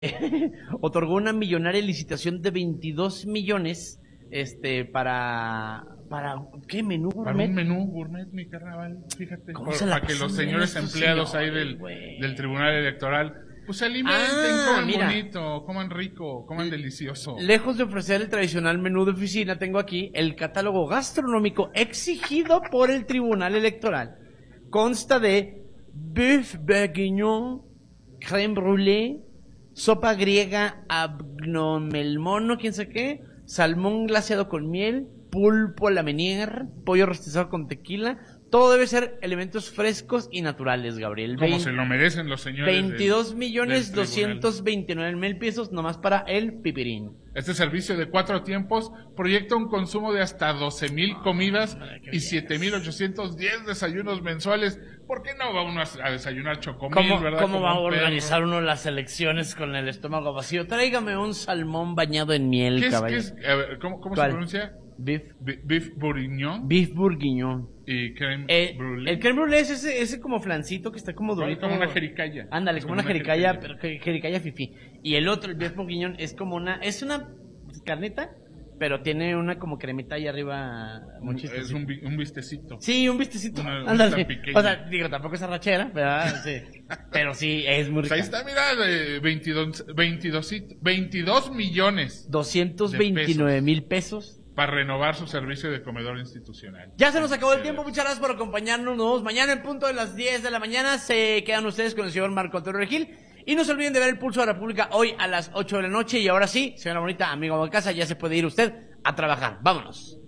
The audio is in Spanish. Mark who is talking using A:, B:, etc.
A: otorgó una millonaria licitación de 22 millones, para, ¿qué? ¿Menú
B: Para
A: gourmet?
B: un menú gourmet, mi carnaval, fíjate.
A: ¿Cómo se la
B: Para que los
A: pasan bien
B: señores
A: estos
B: empleados ahí
A: señores, güey?
B: del Tribunal Electoral, pues se alimenten, coman
A: Mira.
B: bonito, coman rico, coman delicioso.
A: Lejos de ofrecer el tradicional menú de oficina, tengo aquí el catálogo gastronómico exigido por el Tribunal Electoral. Consta de bœuf bourguignon, crème brûlée, sopa griega abgnomelmono, quién sabe qué, salmón glaseado con miel, pulpo a la meunier, pollo rostizado con tequila. Todo debe ser elementos frescos y naturales, Gabriel.
B: Como se lo merecen los señores
A: 22 millones
B: del tribunal.
A: 229 mil pesos nomás para el pipirín.
B: Este servicio de 4 tiempos proyecta un consumo de hasta 12,000 comidas y 7,810 desayunos mensuales. ¿Por qué no va uno a desayunar chocomil, verdad?
A: ¿Cómo
B: Como
A: va a
B: un perro.
A: organizar uno las elecciones con el estómago vacío? Tráigame un salmón bañado en miel,
B: ¿Qué
A: caballero.
B: es? A ver, ¿cómo se
A: ¿Cuál?
B: pronuncia?
A: Beef.
B: Beef bourguignon
A: Beef bourguignon.
B: y crème brûlée.
A: El crème brûlée es ese como flancito que está como durito.
B: Como una jericaya.
A: Ándale,
B: Es
A: como una jericaya, pero jericaya fifí. Y el otro, el beef bourguignon, es como es una carneta, pero tiene una como cremita ahí arriba. Muy
B: Es
A: chistosita.
B: un vistecito.
A: Sí, un vistecito.
B: Una
A: Ándale.
B: pequeña.
A: O sea, digo, tampoco es arrachera, ¿verdad? Sí. Pero sí, es muy
B: Pues
A: rica.
B: ahí está, mira, de 22 millones
A: 229 mil pesos.
B: para renovar su servicio de comedor institucional.
A: Ya se nos acabó el tiempo, muchas gracias por acompañarnos. Nos vemos mañana en punto de las 10 de la mañana. Se quedan ustedes con el señor Marco Antonio Regil. Y no se olviden de ver el Pulso de la República hoy a las 8 de la noche. Y ahora sí, señora bonita, amigo de casa, ya se puede ir usted a trabajar. Vámonos.